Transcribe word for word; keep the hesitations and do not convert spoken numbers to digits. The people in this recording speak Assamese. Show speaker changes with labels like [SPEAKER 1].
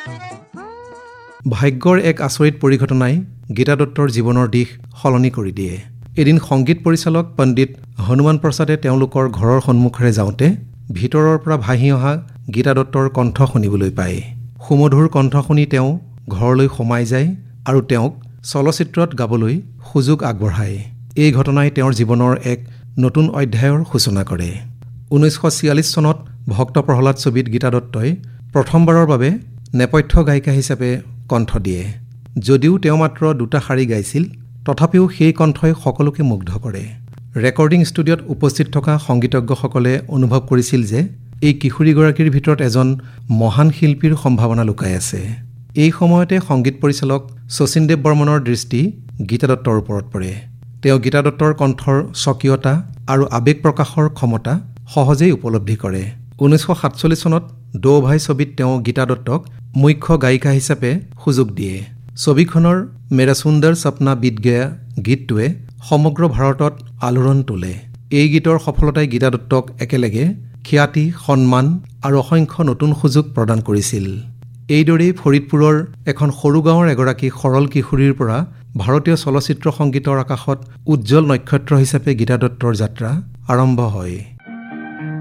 [SPEAKER 1] ভাগ্যৰ এক আচৰিত পৰিঘটনাই গীতা দত্তৰ জীৱনৰ দিশ সলনি কৰি দিয়ে। এদিন সংগীত পৰিচালক পণ্ডিত হনুমান প্ৰসাদে তেওঁলোকৰ ঘৰৰ সন্মুখেৰে যাওঁতে ভিতৰৰ পৰা ভাহি অহা গীতা দত্তৰ কণ্ঠ শুনিবলৈ পায়। সুমধুৰ কণ্ঠ শুনি তেওঁ ঘৰলৈ সোমাই যায় আৰু তেওঁক চলচ্চিত্ৰত গাবলৈ সুযোগ আগবঢ়ায়। এই ঘটনাই তেওঁৰ জীৱনৰ এক নতুন অধ্যায়ৰ সূচনা কৰে। ঊনৈছশ ছিয়াল্লিছ চনত ভক্ত প্ৰহ্লাদ ছবিত গীতা দত্তই প্ৰথমবাৰৰ বাবে নেপথ্য গায়িকা হিচাপে কণ্ঠ দিয়ে। যদিও তেওঁ মাত্ৰ দুটা শাৰী গাইছিল, তথাপিও সেই কণ্ঠই সকলোকে মুগ্ধ কৰে। ৰেকৰ্ডিং ষ্টুডিঅ'ত উপস্থিত থকা সংগীতজ্ঞসকলে অনুভৱ কৰিছিল যে এই কিশোৰীগৰাকীৰ ভিতৰত এজন মহান শিল্পীৰ সম্ভাৱনা লুকাই আছে। এই সময়তে সংগীত পৰিচালক শচীন দেৱ বৰ্মনৰ দৃষ্টি গীতা দত্তৰ ওপৰত পৰে। তেওঁ গীতা দত্তৰ কণ্ঠৰ স্বকীয়তা আৰু আৱেগ প্ৰকাশৰ ক্ষমতা সহজেই উপলব্ধি কৰে। ঊনৈছশ সাতচল্লিছ চনত দো ভাই ছবিত তেওঁ গীতা দত্তক মুখ্য গায়িকা হিচাপে সুযোগ দিয়ে। ছবিখনৰ মেৰা সুন্দৰ সপনা বিত গয়া গীতটোৱে সমগ্ৰ ভাৰতত আলোড়ন তোলে। এই গীতৰ সফলতাই গীতা দত্তক একেলগে খ্যাতি, সন্মান আৰু অসংখ্য নতুন সুযোগ প্ৰদান কৰিছিল। এইদৰেই ফৰিদপুৰৰ এখন সৰু গাঁৱৰ এগৰাকী সৰল কিশোৰীৰ পৰা ভাৰতীয় চলচ্চিত্ৰ সংগীতৰ আকাশত উজ্জ্বল নক্ষত্ৰ হিচাপে গীতা দত্তৰ যাত্ৰা আৰম্ভ হয়।